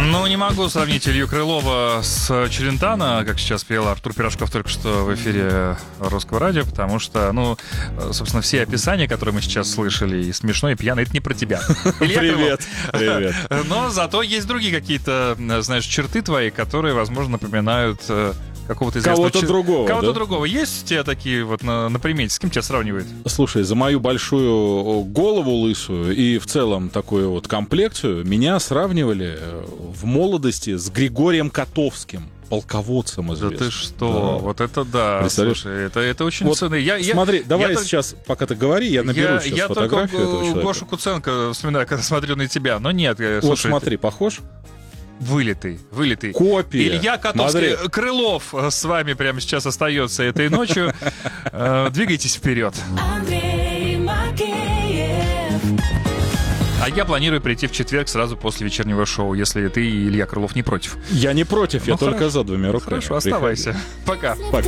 Ну, не могу сравнить Илью Крылова с Челентано, как сейчас пел Артур Пирожков только что в эфире Русского радио, потому что, ну, собственно, все описания, которые мы сейчас слышали, и смешной, и пьяный, это не про тебя. Привет, привет. Но зато есть другие какие-то, знаешь, черты твои, которые, возможно, напоминают какого-то известного... Кого-то другого, Кого-то да? другого. Есть у тебя такие вот на примете? С кем тебя сравнивают? Слушай, за мою большую голову лысую и в целом такую вот комплекцию меня сравнивали в молодости с Григорием Котовским, полководцем известным. Да ты что? Да. Вот это да. Представляешь? Слушай, это очень Вот ценно. смотри, давай я сейчас, пока ты говори, я наберу сейчас я фотографию этого только человека. Гошу Куценко вспоминаю, когда смотрю на тебя. Но нет, Вот слушай, смотри, похож? вылитый. Копия. Илья Котовский, Смотри. Крылов с вами прямо сейчас остается этой ночью. Двигайтесь вперед. Андрей Макеев. А я планирую прийти в четверг сразу после вечернего шоу, если ты и Илья Крылов не против. Я не против, я Ну, только хорошо. за двумя руками. Хорошо, оставайся. Пока. Пока.